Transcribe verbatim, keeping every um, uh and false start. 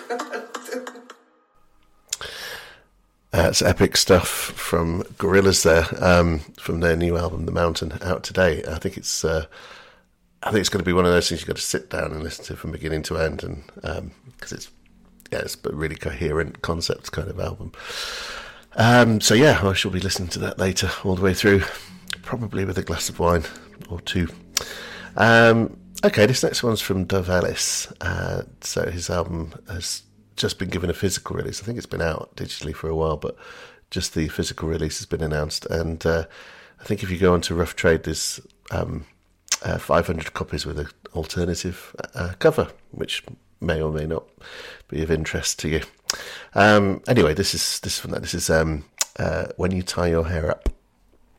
Uh, it's epic stuff from Gorillaz there, um, from their new album, The Mountain, out today. I think it's, uh, I think it's going to be one of those things you've got to sit down and listen to from beginning to end, and because um, it's, yeah, it's a really coherent concept kind of album. Um, so yeah, I shall be listening to that later, all the way through, probably with a glass of wine or two. Um, okay, this next one's from Dove Ellis. Uh, so his album has just been given a physical release. I think it's been out digitally for a while, but just the physical release has been announced. And uh, I think if you go onto Rough Trade, there's um, uh, five hundred copies with an alternative uh, cover, which may or may not be of interest to you. Um, anyway, this is this is this is um, uh, When You Tie Your Hair Up.